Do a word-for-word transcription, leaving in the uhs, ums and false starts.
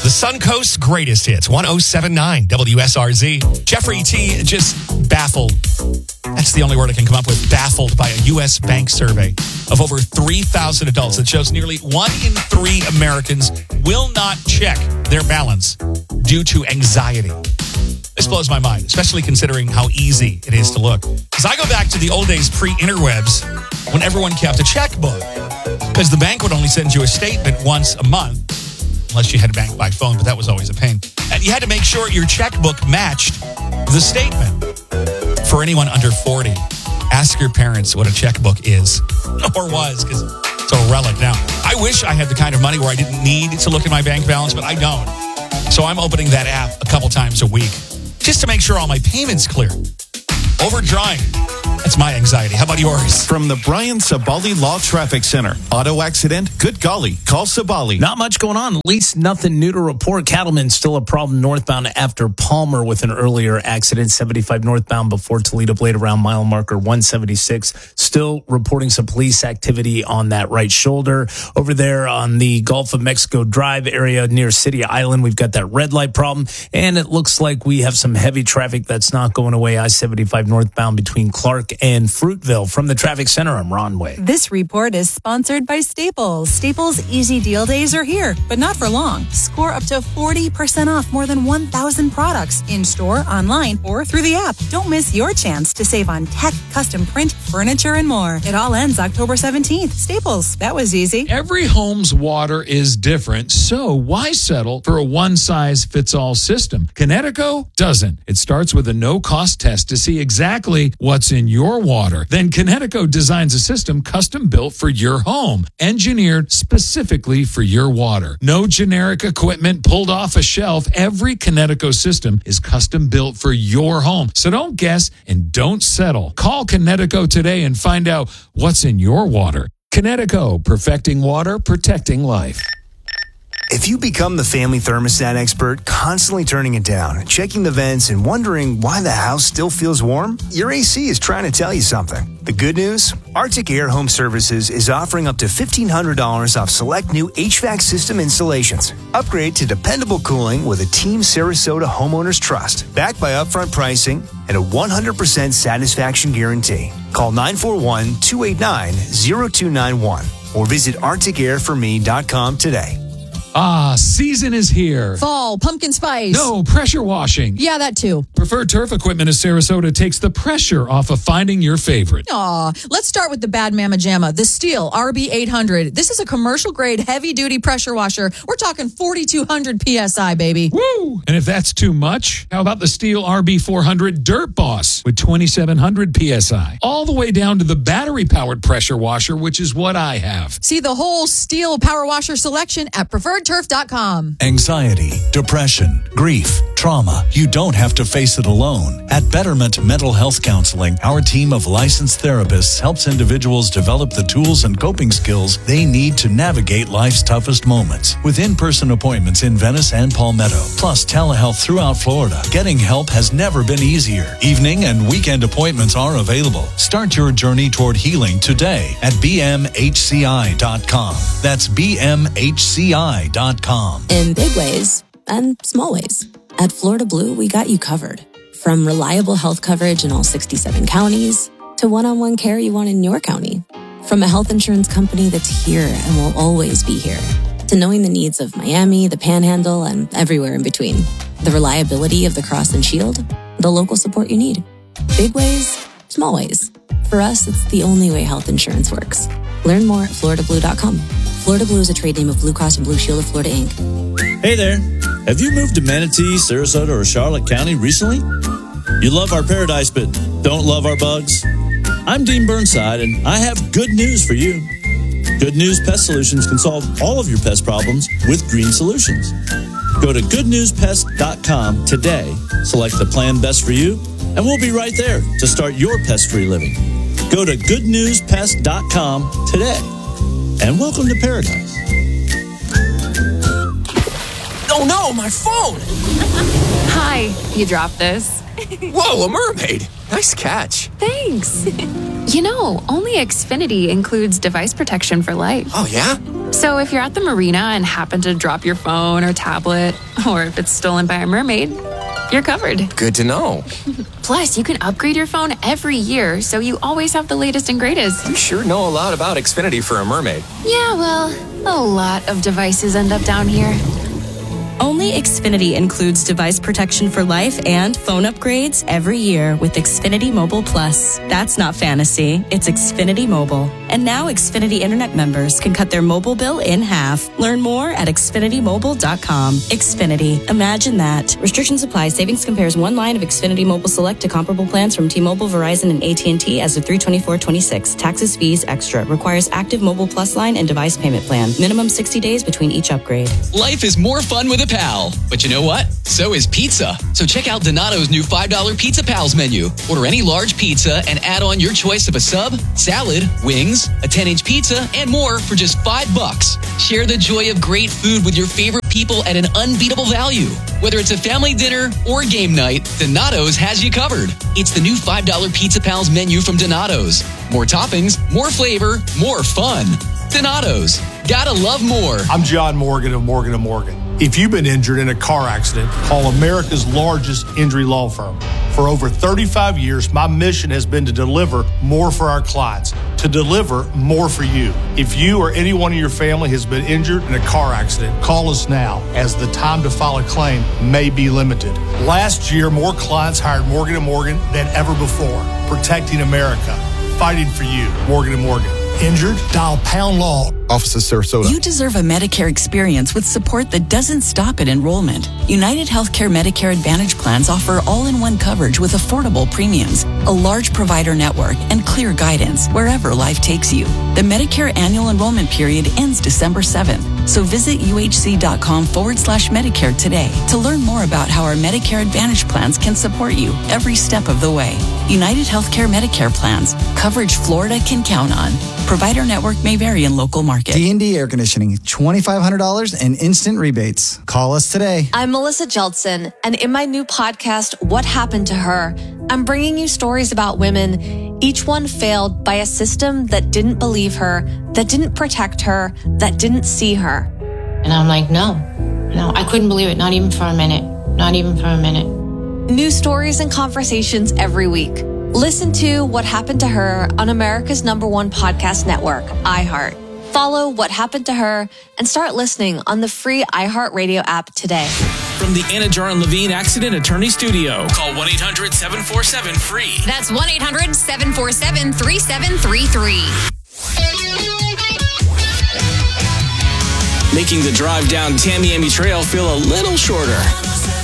The Suncoast's greatest hits, one oh seven point nine W S R Z. Jeffrey T. just baffled. That's the only word I can come up with. Baffled by a U S bank survey of over three thousand adults that shows nearly one in three Americans will not check their balance due to anxiety. This blows my mind, especially considering how easy it is to look. Because I go back to the old days pre-interwebs when everyone kept a checkbook. Because the bank would only send you a statement once a month, unless you had a bank by phone, but that was always a pain. And you had to make sure your checkbook matched the statement. For anyone under forty, ask your parents what a checkbook is, or was, because it's a relic now. I wish I had the kind of money where I didn't need to look at my bank balance, but I don't. So I'm opening that app a couple times a week, just to make sure all my payments clear. Overdrawing. That's my anxiety. How about yours? From the Brian Sabali Law Traffic Center. Auto accident? Good golly. Call Sabali. Not much going on. At least nothing new to report. Cattleman still a problem northbound after Palmer with an earlier accident. seventy-five northbound before Toledo Blade around mile marker one seventy-six. Still reporting some police activity on that right shoulder. Over there on the Gulf of Mexico Drive area near City Island, we've got that red light problem. And it looks like we have some heavy traffic that's not going away. I seventy-five northbound between Clark and Fruitville. From the traffic center, I'm Ron Way. This report is sponsored by Staples. Staples Easy Deal Days are here, but not for long. Score up to forty percent off more than one thousand products in-store, online, or through the app. Don't miss your chance to save on tech, custom print, furniture, and more. It all ends October seventeenth. Staples, that was easy. Every home's water is different, so why settle for a one-size-fits-all system? Connecticut doesn't. It starts with a no-cost test to see exactly what's in your water. Then Connecticut designs a system custom-built for your home, engineered specifically for your water. No generic equipment pulled off a shelf. Every Connecticut system is custom-built for your home. So don't guess and don't settle. Call Connecticut today and find out what's in your water. Connecticut, perfecting water, protecting life. If you become the family thermostat expert, constantly turning it down, checking the vents, and wondering why the house still feels warm, your A C is trying to tell you something. The good news? Arctic Air Home Services is offering up to fifteen hundred dollars off select new H V A C system installations. Upgrade to dependable cooling with a Team Sarasota Homeowners Trust, backed by upfront pricing and a one hundred percent satisfaction guarantee. Call nine four one, two eight nine, zero two nine one or visit arctic air for me dot com today. Ah, season is here. Fall, pumpkin spice. No, pressure washing. Yeah, that too. Preferred Turf Equipment of Sarasota takes the pressure off of finding your favorite. Aw, let's start with the Bad Mama Jamma, the Steel R B eight hundred. This is a commercial-grade, heavy-duty pressure washer. We're talking forty-two hundred P S I, baby. Woo! And if that's too much, how about the Steel R B four hundred Dirt Boss with twenty-seven hundred P S I? All the way down to the battery-powered pressure washer, which is what I have. See the whole Steel power washer selection at preferred turf dot com. Anxiety, depression, grief, trauma. You don't have to face it alone. At Betterment Mental Health Counseling, our team of licensed therapists helps individuals develop the tools and coping skills they need to navigate life's toughest moments. With in-person appointments in Venice and Palmetto, plus telehealth throughout Florida, getting help has never been easier. Evening and weekend appointments are available. Start your journey toward healing today at b m h c i dot com. That's b m h c i dot com. In big ways and small ways. At Florida Blue, we got you covered. From reliable health coverage in all sixty-seven counties to one-on-one care you want in your county. From a health insurance company that's here and will always be here to knowing the needs of Miami, the Panhandle, and everywhere in between. The reliability of the Cross and Shield, the local support you need. Big ways, small ways. For us, it's the only way health insurance works. Learn more at florida blue dot com. Florida Blue is a trade name of Blue Cross and Blue Shield of Florida, Incorporated. Hey there. Have you moved to Manatee, Sarasota, or Charlotte County recently? You love our paradise, but don't love our bugs? I'm Dean Burnside, and I have good news for you. Good News Pest Solutions can solve all of your pest problems with green solutions. Go to good news pest dot com today, select the plan best for you, and we'll be right there to start your pest-free living. Go to good news pest dot com today. And welcome to paradise. Oh no, my phone! Hi, you dropped this. Whoa, a mermaid! Nice catch. Thanks. You know, only Xfinity includes device protection for life. Oh yeah? So if you're at the marina and happen to drop your phone or tablet, or if it's stolen by a mermaid, you're covered. Good to know. Plus, you can upgrade your phone every year, so you always have the latest and greatest. You sure know a lot about Xfinity for a mermaid. Yeah, well, a lot of devices end up down here. Only Xfinity includes device protection for life and phone upgrades every year with Xfinity Mobile Plus. That's not fantasy, it's Xfinity Mobile. And now Xfinity Internet members can cut their mobile bill in half. Learn more at Xfinity Mobile dot com. Xfinity, imagine that. Restrictions apply. Savings compares one line of Xfinity Mobile Select to comparable plans from T-Mobile, Verizon, and A T and T as of three twenty-four twenty-six. Taxes, fees, extra. Requires active Mobile Plus line and device payment plan. Minimum sixty days between each upgrade. Life is more fun with a pal. But you know what? So is pizza. So check out Donato's new five dollar Pizza Pals menu. Order any large pizza and add on your choice of a sub, salad, wings, a ten inch pizza, and more for just five bucks. Share the joy of great food with your favorite people at an unbeatable value. Whether it's a family dinner or game night, Donato's has you covered. It's the new five dollar Pizza Pals menu from Donato's. More toppings, more flavor, more fun. Donato's. Gotta love more. I'm John Morgan of Morgan and Morgan. If you've been injured in a car accident, call America's largest injury law firm. For over thirty-five years, my mission has been to deliver more for our clients, to deliver more for you. If you or anyone in your family has been injured in a car accident, call us now, as the time to file a claim may be limited. Last year, more clients hired Morgan and Morgan than ever before, protecting America, fighting for you. Morgan and Morgan. Injured? Dial Pound Law. Office of Sarasota. You deserve a Medicare experience with support that doesn't stop at enrollment. United Healthcare Medicare Advantage plans offer all-in-one coverage with affordable premiums, a large provider network, and clear guidance wherever life takes you. The Medicare annual enrollment period ends December seventh, so visit uhc.com forward slash Medicare today to learn more about how our Medicare Advantage plans can support you every step of the way. United Healthcare Medicare plans, coverage Florida can count on. Provider network may vary in local markets. D and D Air Conditioning, twenty-five hundred dollars and instant rebates. Call us today. I'm Melissa Jeltsin, and in my new podcast, What Happened to Her, I'm bringing you stories about women, each one failed by a system that didn't believe her, that didn't protect her, that didn't see her. And I'm like, no, no, I couldn't believe it. Not even for a minute. Not even for a minute. New stories and conversations every week. Listen to What Happened to Her on America's number one podcast network, iHeart. Follow What Happened to Her and start listening on the free iHeartRadio app today. From the Anna Jar and Levine Accident Attorney Studio. Call one eight hundred seven four seven free. That's one eight hundred seven four seven three seven three three. Making the drive down Tamiami Trail feel a little shorter.